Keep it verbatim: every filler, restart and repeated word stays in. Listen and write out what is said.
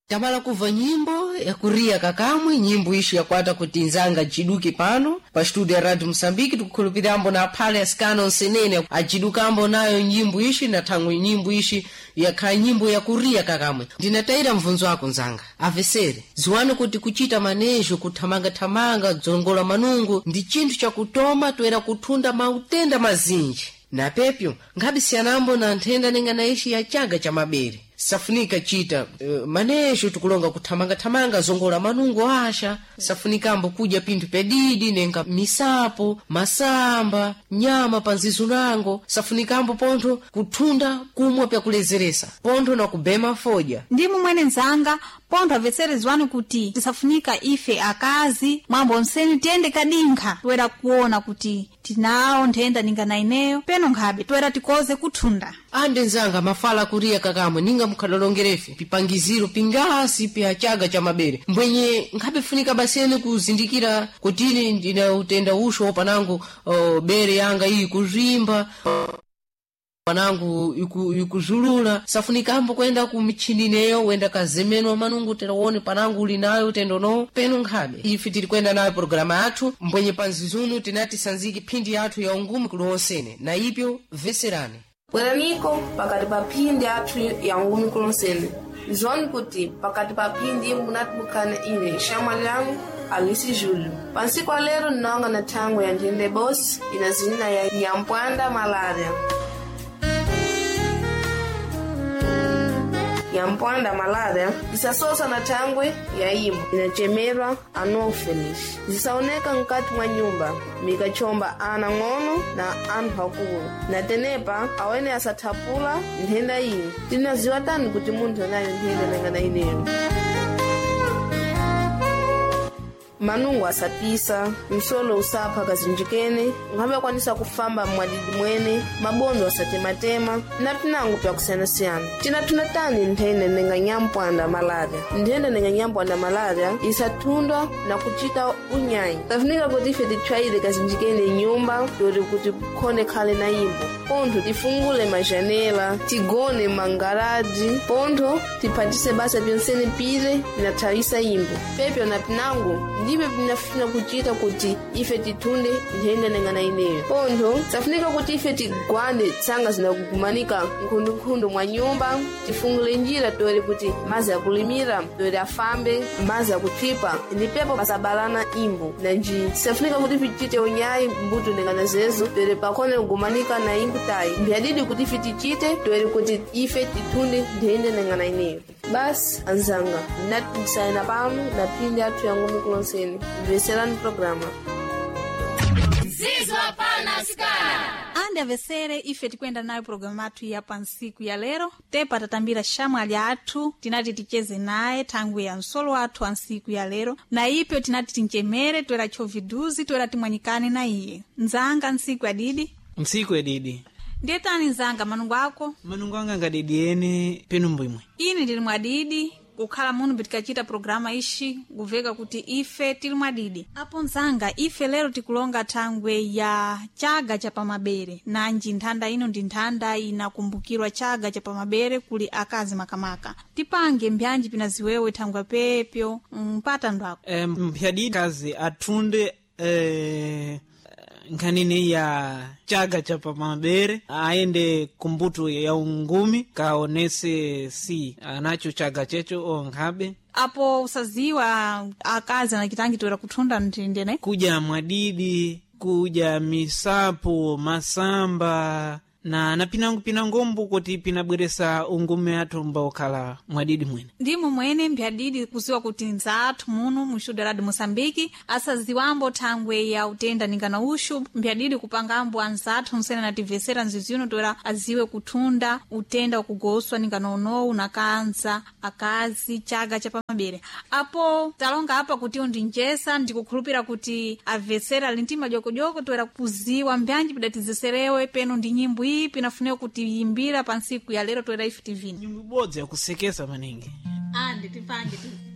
Tamala kuva nyimbo ya kuria kakamwe, nyimbo ishi ya kwata kuti nzanga jiduke pano pa studio ya Radio Msambiki. Tukukhulupirambo na pale asikano nsenene ajidukambo nayo nyimbo ishi na tangu nyimbo ishi ya ka nyimbo ya kuria kakamwe. Ndinataira mvunzo wako nzanga avesere ziwani kuti kuchita manejo kuthamanga thamanga dzongola manungu ndi chinthu cha kutoma toera kutunda mautenda mazinji na pepyo ngabi siyanambo na nthenda ninga naishi ya chaga cha mabere safunika chita uh, manejo tukulonga kuthamanga thamanga zongola manungu asha safunikambo kuja pintu pedidi nenga misapo masamba nyama panzizunango safunikambo pontho kutunda kumwa pya kulezeresa pontho na kubema foja. Ndimu mwene nzanga pontho avesere ziwani kuti tisafunika ife akazi mwambo nseni tiende kadinka tuwera kuona kuti tinao nthenda ninga na ineyo peno nkhabe tuwera tikoze kutunda. Ande nzanga mafala kuria kakamwe ninga mukhalolongerefe pipangiziro pingasi pya chaga cha mabere mbwenye nkhabe funika basene kuzindikira kutini ndina utenda usho panangu uh, bere yanga iyi kuzimba panangu ikuzulula safunikambo kwenda kumichinineyo wenda kazemeno manungu teraone panangu ulinayo tendono peno nkhabe ife tili kwenda nayo programa yathu mbwenye panzizunu tinati sanziki phindi yathu ya ungumi kulonsene na ipyo veserani Bweraniko pakati pa phindi yathu ya ungumi kulonsene zoni kuti pakati pa phindi munati mukane ine shamwali yangu Alisi Júlio. Pansiku alero nonga na tango ya Njende Boss inazina ya Nyampwanda Malaria. Nyampwanda Malaria isasosa na tangwe ya imu inachemerwa Anopheles. Zisaoneka nkati mwa nyumba mikachomba ana ngono na anu hakuru na tenepa awene asatapula nhenda iyi tinaziwatani kuti muntu nayo nhenda nengana ineyo. Manungu asapisa, msolo usapa kazinjikene, ngabe kwanisa kufamba mwadidi mwene, mabondo asatematema, na pinangu pya kusena-siana. Tina tunatani nthende nenga Nyampwanda Malaria. Nthende nenga Nyampwanda Malaria isatundwa na kuchita unyai. Tafunika kuti ife tichwaile kazinjikene nyumba, yori kuti kone kale na imbo. Ponto tifungule majanela, tigone mangaraji, ponto tipatise basa pionsene pire na tarisa imbo. Pepyo na pinangu, ndibe pinafuna kuchita kuti ife titunde nthende nenga na ineyo. Ponto, safunika kuti ife tigwande tsanga zinakukumanika nkhundu-nkhundu mwa nyumba, tifungule njira tuwele kuti mazi ya kulimira, tuwele afambe, mazi ya kutripa, ndipepo basabalana imbo. Na nji, safunika kuti fichite unyai mbutu nenga na zezu, tuwele pakone ugumanika na imbo tai. Mbiadidi kuti ife tichite, tuwele kuti ife titunde nthende nenga na ineyo. Bas, anzanga, nati kusaina panu na pindi atu yangu mikulonseni. Veserani programa. Zizwa pana skana. Ande avesere ife tikwenda nayo programa atu ya pansiku ya lero. Tepa tatambira shamwali atu, tinati ticheze naye tangu ya nsolo atu ansiku ya lero. Na ipyo tinati tinchemere, tuwera choviduzi, tuwera timwanyikane na iye. Nzanga nsiku ya didi? Nsiku ya didi. Ndiye tani nzanga manungu ako? Manungu anga nga didi ene penu mbwimwe. Ini ndili mwadidi. Kukhala munu bitikachita programa ishi kuveka kuti ife tili mwadidi. Apo nzanga ife lero tikulonga thangwe ya chaga cha pamabere. Nanji nthanda ino ndi nthanda inakumbukirwa chaga cha pamabere kuli akazi makamaka. Tipange mbyanji pinaziwewe thangwe pepyo mpata ndwako. E, mpyadi kazi atunde e, nkanini ya chaga cha pamabere aende kumbutu ya ungumi kaonese si anacho chaga checho onkabe. Apo usaziwa akazi na kitangi tuwera kutunda ntindene? Kuja mwadidi, kuja misapo, masamba na na pinangu pinangombu kuti pinabweresa ungume atu mbao kala mwadidi mwene. Ndimu mwene mbyadidi kuziwa kuti nzatu munu mshuda Radio Msambiki asa ziwambo thangwe ya utenda ningana ushu mbyadidi kupangambo anzatu nsena na tivesera nziziuno tuwera aziwe kutunda utenda kugoswa ningana unowu na kanza akazi chaga cha pamabere. Apo talonga hapa kuti undi njesa ndikukhulupira kuti avesera lintima joko joko tuwera kuziwa mbyanji pidatizeserewe peno ndi nyimbo pinafunia kutiyimbira pansiku ya lero tuwera ife tivini. Nyumbu bodzi ya kusekesa maningi. Andi tipange tu.